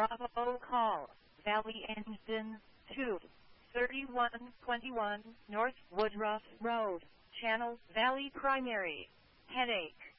Bravo call, Valley Engine 2, 3121 North Woodruff Road, Channel Valley Primary, Headache.